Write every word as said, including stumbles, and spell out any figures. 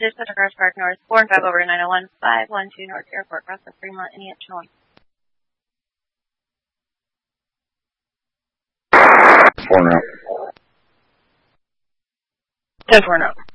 message, Santa Cruz Park North, four and five over nine oh one, five one two North Airport, cross the Fremont, Indiana, one. Four and out. Ten four and out.